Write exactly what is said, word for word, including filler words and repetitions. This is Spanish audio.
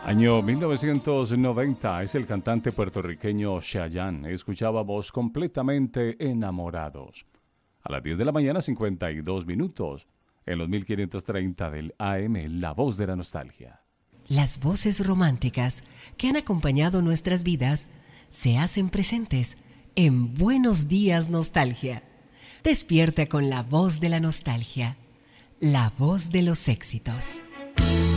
Año mil novecientos noventa, es el cantante puertorriqueño Chayanne. Escuchábamos Completamente Enamorados. A las diez de la mañana, cincuenta y dos minutos. En los mil quinientos treinta del A M, La Voz de la Nostalgia. Las voces románticas que han acompañado nuestras vidas se hacen presentes en Buenos Días Nostalgia. Despierta con la voz de la nostalgia, la voz de los éxitos.